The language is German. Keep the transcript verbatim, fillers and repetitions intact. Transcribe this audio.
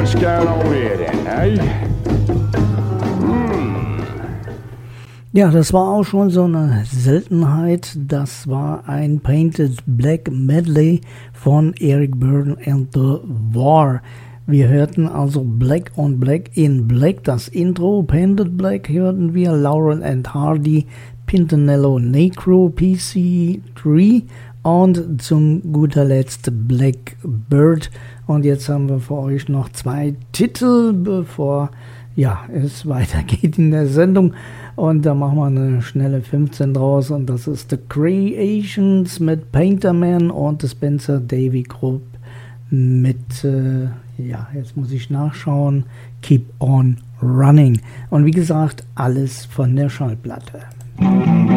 let's get on here then, eh? Ja, das war auch schon so eine Seltenheit. Das war ein Painted Black Medley von Eric Burdon and the War. Wir hörten also Black on Black in Black, das Intro. Painted Black hörten wir Laurel and Hardy, Pintanello Necro, P C drei und zum guter Letzt Blackbird. Und jetzt haben wir für euch noch zwei Titel, bevor ja, es weitergeht in der Sendung. Und da machen wir eine schnelle fünfzehn draus. Und das ist The Creations mit Painterman und The Spencer Davy Group mit, äh, ja, jetzt muss ich nachschauen, Keep on Running. Und wie gesagt, alles von der Schallplatte.